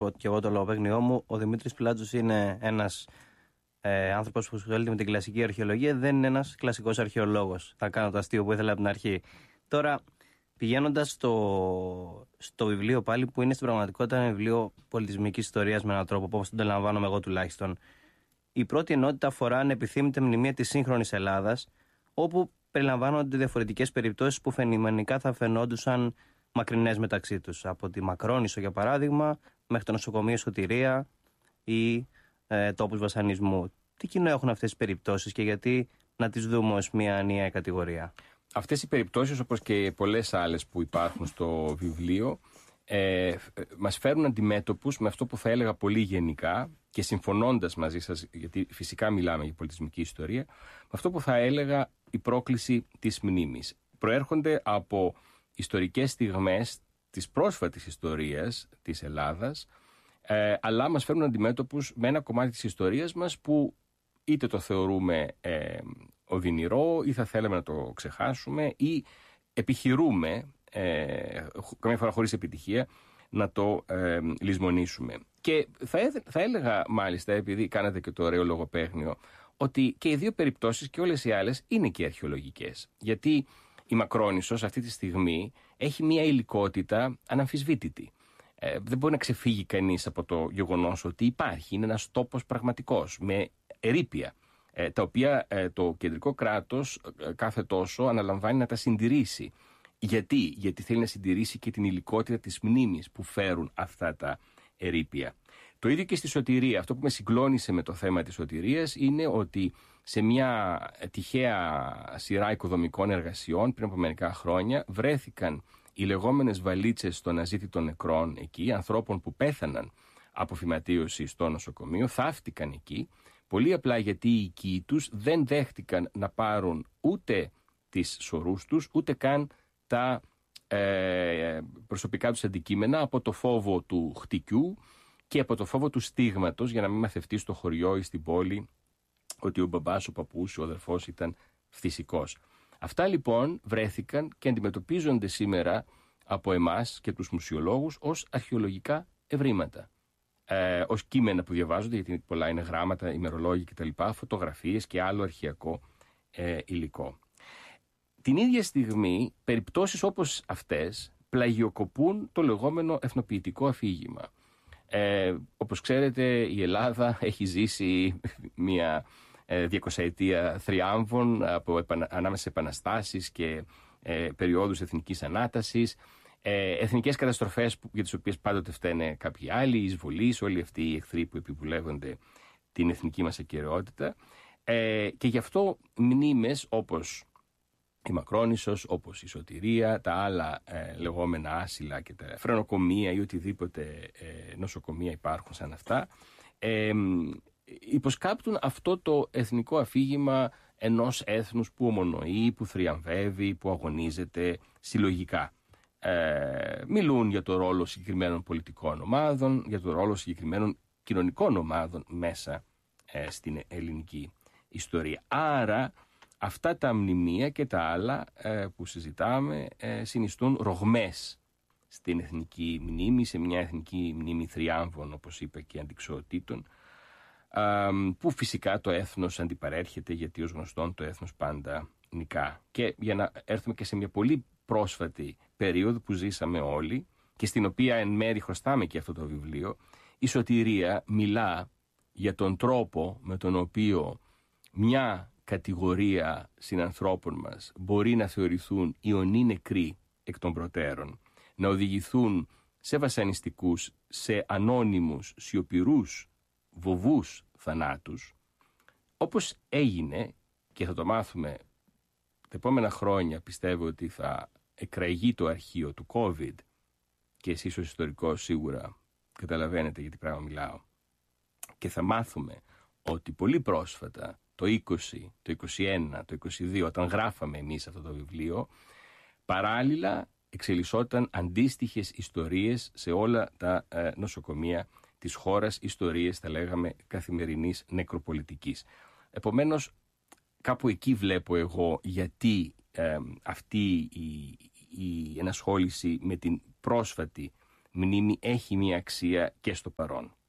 πω και εγώ το λογοπαίγνιό μου. Ο Δημήτρης Πιλάτζος είναι ένας άνθρωπος που ασχολείται με την κλασική αρχαιολογία, δεν είναι ένας κλασικός αρχαιολόγος. Θα κάνω το αστείο που ήθελα από την αρχή. Τώρα, πηγαίνοντας στο βιβλίο πάλι, που είναι στην πραγματικότητα ένα βιβλίο πολιτισμικής ιστορίας με έναν τρόπο, όπως το αντιλαμβάνομαι εγώ τουλάχιστον, η πρώτη ενότητα αφορά ανεπιθύμητη μνημεία της σύγχρονης Ελλάδας, όπου περιλαμβάνονται διαφορετικές περιπτώσεις που φαινομενικά θα φαινόντουσαν μακρινές μεταξύ τους. Από τη Μακρόνισσο, για παράδειγμα, μέχρι το νοσοκομείο Σωτηρία ή τόπους βασανισμού. Τι κοινό έχουν αυτές τις περιπτώσεις και γιατί να τις δούμε ως μια ενιαία κατηγορία? Αυτές οι περιπτώσεις, όπως και πολλές άλλες που υπάρχουν στο βιβλίο, μας φέρουν αντιμέτωπους με αυτό που θα έλεγα πολύ γενικά και συμφωνώντας μαζί σας, γιατί φυσικά μιλάμε για πολιτισμική ιστορία, με αυτό που θα έλεγα η πρόκληση της μνήμης. Προέρχονται από ιστορικές στιγμές της πρόσφατης ιστορίας της Ελλάδας, αλλά μας φέρνουν αντιμέτωπους με ένα κομμάτι της ιστορίας μας που είτε το θεωρούμε οδυνηρό ή θα θέλαμε να το ξεχάσουμε ή επιχειρούμε, καμιά φορά χωρίς επιτυχία, να το λησμονήσουμε. Και θα έλεγα μάλιστα, επειδή κάνατε και το ωραίο λογοπαίγνιο, ότι και οι δύο περιπτώσεις και όλες οι άλλες είναι και αρχαιολογικές. Γιατί η Μακρόνισσος αυτή τη στιγμή έχει μια υλικότητα αναμφισβήτητη. Δεν μπορεί να ξεφύγει κανείς από το γεγονός ότι υπάρχει. Είναι ένας τόπος πραγματικός, με ερείπια, τα οποία το κεντρικό κράτος κάθε τόσο αναλαμβάνει να τα συντηρήσει. Γιατί θέλει να συντηρήσει και την υλικότητα της μνήμης που φέρουν αυτά τα ερείπια. Το ίδιο και στη σωτηρία. Αυτό που με συγκλώνησε με το θέμα της σωτηρίας είναι ότι σε μια τυχαία σειρά οικοδομικών εργασιών πριν από μερικά χρόνια βρέθηκαν οι λεγόμενες βαλίτσες των αζήτητων νεκρών εκεί, ανθρώπων που πέθαναν από φυματίωση στο νοσοκομείο, θαύτηκαν εκεί, πολύ απλά γιατί οι οικοί τους δεν δέχτηκαν να πάρουν ούτε τις σωρούς τους, ούτε καν τα προσωπικά τους αντικείμενα από το φόβο του χτυκιού και από το φόβο του στίγματος, για να μην μαθευτεί στο χωριό ή στην πόλη ότι ο μπαμπάς, ο παππούς, ο αδερφός ήταν φυσικός. Αυτά λοιπόν βρέθηκαν και αντιμετωπίζονται σήμερα από εμάς και τους μουσιολόγους ως αρχαιολογικά ευρήματα. Ως κείμενα που διαβάζονται, γιατί πολλά είναι γράμματα, ημερολόγια κτλ., φωτογραφίες και άλλο αρχαιακό υλικό. Την ίδια στιγμή, περιπτώσεις όπως αυτές πλαγιοκοπούν το λεγόμενο εθνοποιητικό αφήγημα. Όπως ξέρετε, η Ελλάδα έχει ζήσει μια 200ετία θριάμβων ανάμεσα σε επαναστάσεις και περιόδους εθνικής ανάτασης, εθνικές καταστροφές για τις οποίες πάντοτε φταίνε κάποιοι άλλοι, οι εισβολείς, όλοι αυτοί οι εχθροί που επιβουλεύονται την εθνική μας ακεραιότητα, και γι' αυτό μνήμες όπως η Μακρόνισσος, όπως η Σωτηρία, τα άλλα λεγόμενα άσυλα και τα φρενοκομεία ή οτιδήποτε νοσοκομεία υπάρχουν σαν αυτά, υποσκάπτουν αυτό το εθνικό αφήγημα ενός έθνους που ομονοεί, που θριαμβεύει, που αγωνίζεται συλλογικά. Μιλούν για το ρόλο συγκεκριμένων πολιτικών ομάδων, για το ρόλο συγκεκριμένων κοινωνικών ομάδων μέσα στην ελληνική ιστορία. Άρα αυτά τα μνημεία και τα άλλα που συζητάμε συνιστούν ρογμές στην εθνική μνήμη, σε μια εθνική μνήμη θριάμβων, όπως είπε, και αντιξοοτήτων, που φυσικά το έθνος αντιπαρέρχεται, γιατί ως γνωστόν το έθνος πάντα νικά. Και για να έρθουμε και σε μια πολύ πρόσφατη περίοδο που ζήσαμε όλοι και στην οποία εν μέρει χρωστάμε και αυτό το βιβλίο, η Σωτηρία μιλά για τον τρόπο με τον οποίο μια κατηγορία συνανθρώπων μας μπορεί να θεωρηθούν ιονοί νεκροί εκ των προτέρων, να οδηγηθούν σε βασανιστικούς, σε ανώνυμους, σιωπηρούς, βοβούς θανάτους, όπως έγινε, και θα το μάθουμε τα επόμενα χρόνια. Πιστεύω ότι θα εκραγεί το αρχείο του COVID και εσείς ως ιστορικός σίγουρα καταλαβαίνετε για τι πράγμα μιλάω, και θα μάθουμε ότι πολύ πρόσφατα, το 20, το 21, το 22, όταν γράφαμε εμείς αυτό το βιβλίο, παράλληλα εξελισσόταν αντίστοιχες ιστορίες σε όλα τα νοσοκομεία της χώρας, ιστορίες, θα λέγαμε, καθημερινής νεκροπολιτικής. Επομένως, κάπου εκεί βλέπω εγώ γιατί αυτή η ενασχόληση με την πρόσφατη μνήμη έχει μια αξία και στο παρόν.